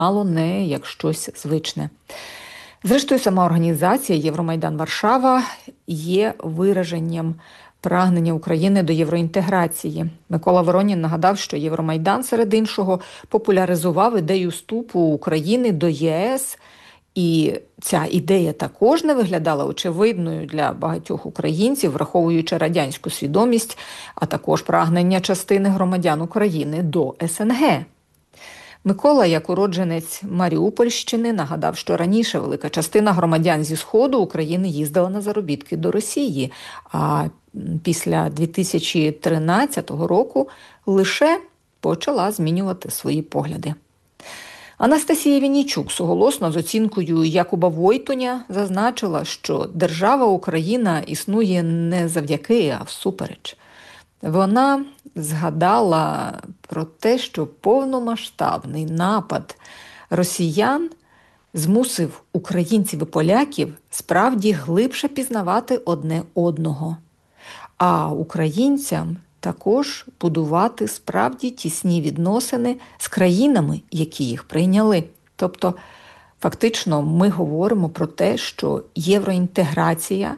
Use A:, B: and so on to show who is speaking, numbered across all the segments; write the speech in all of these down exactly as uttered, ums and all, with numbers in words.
A: мало не як щось звичне. Зрештою, сама організація Євромайдан Варшава є вираженням прагнення України до євроінтеграції. Микола Воронін нагадав, що Євромайдан, серед іншого, популяризував ідею вступу України до ЄС, і ця ідея також не виглядала очевидною для багатьох українців, враховуючи радянську свідомість, а також прагнення частини громадян України до СНГ. Микола, як уродженець Маріупольщини, нагадав, що раніше велика частина громадян зі Сходу України їздила на заробітки до Росії, а після дві тисячі тринадцятого року лише почала змінювати свої погляди. Анастасія Віннічук суголосно з оцінкою Якуба Войтуня зазначила, що держава Україна існує не завдяки, а всупереч. Вона згадала про те, що повномасштабний напад росіян змусив українців і поляків справді глибше пізнавати одне одного, а українцям також будувати справді тісні відносини з країнами, які їх прийняли. Тобто, фактично, ми говоримо про те, що євроінтеграція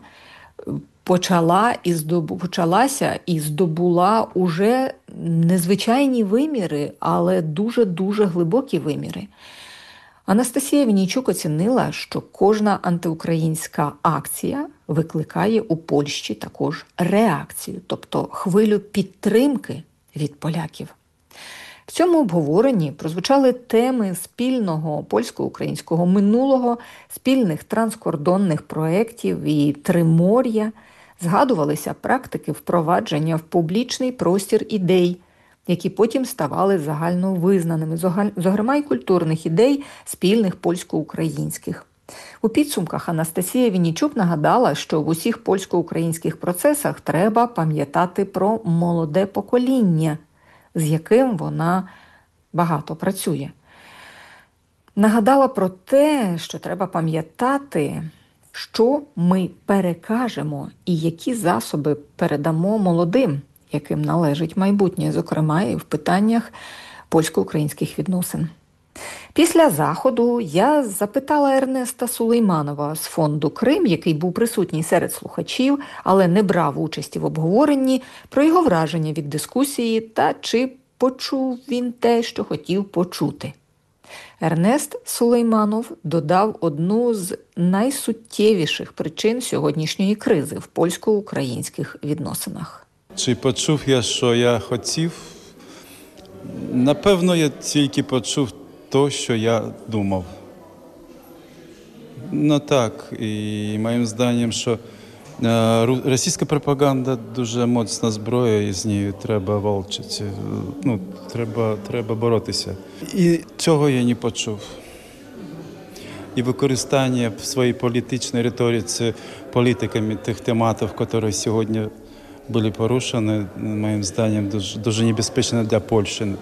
A: почала і здобу, почалася і здобула уже незвичайні виміри, але дуже-дуже глибокі виміри. Анастасія Віннічук оцінила, що кожна антиукраїнська акція викликає у Польщі також реакцію, тобто хвилю підтримки від поляків. В цьому обговоренні прозвучали теми спільного польсько-українського минулого, спільних транскордонних проєктів і Тримор'я, згадувалися практики впровадження в публічний простір ідей, які потім ставали загальновизнаними, зокрема й культурних ідей, спільних польсько-українських. У підсумках Анастасія Віннічук нагадала, що в усіх польсько-українських процесах треба пам'ятати про молоде покоління, з яким вона багато працює. Нагадала про те, що треба пам'ятати, що ми перекажемо і які засоби передамо молодим, яким належить майбутнє, зокрема і в питаннях польсько-українських відносин. Після заходу я запитала Ернеста Сулейманова з фонду «Крим», який був присутній серед слухачів, але не брав участі в обговоренні, про його враження від дискусії та чи почув він те, що хотів почути. Ернест Сулейманов додав одну з найсуттєвіших причин сьогоднішньої кризи в польсько-українських відносинах.
B: Чи почув я, що я хотів? Напевно, я тільки почув те, що я думав. Ну так, і моїм зданням, що російська пропаганда дуже моцна зброя, і з нею треба волчити. Ну, треба, треба боротися. І цього я не почув. І використання в своїй політичній риториці політиками тих тематів, які сьогодні були порушені, моїм зданням, дуже, дуже небезпечно для Польщі.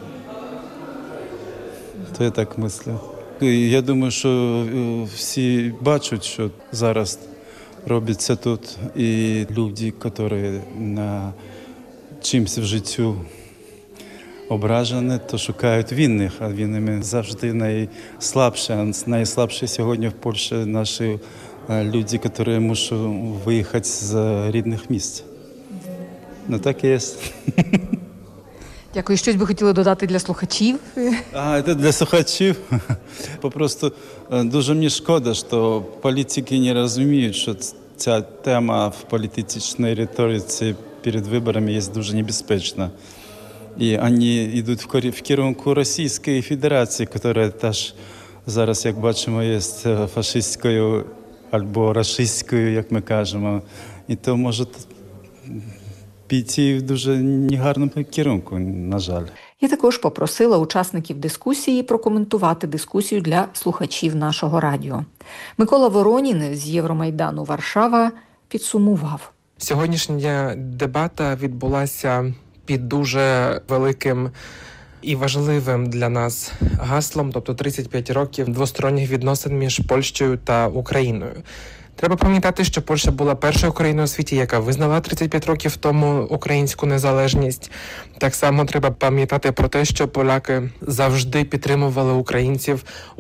B: То я так мислю. Я думаю, що всі бачать, що зараз робиться тут, і люди, які на чимось в житті ображені, то шукають винних, а винними завжди найслабші. Найслабші сьогодні в Польщі наші люди, які мусять виїхати з рідних місць. Ну так і є.
A: Дякую. Щось би хотіли додати для слухачів?
B: А, це для слухачів. Просто дуже мені шкода, що політики не розуміють, що ця тема в політичній риториці перед виборами є дуже небезпечна. І вони йдуть в керунку Російської Федерації, яка теж зараз, як бачимо, є фашистською або рашистською, як ми кажемо. І то може піти в дуже негарному керунку, на жаль.
A: Я також попросила учасників дискусії прокоментувати дискусію для слухачів нашого радіо. Микола Воронін з Євромайдану Варшава підсумував.
C: Сьогоднішня дебата відбулася під дуже великим і важливим для нас гаслом, тобто тридцять п'ять років двосторонніх відносин між Польщею та Україною. Треба пам'ятати, що Польща була першою країною у світі, яка визнала тридцять п'ять років тому українську незалежність. Так само треба пам'ятати про те, що поляки завжди підтримували українців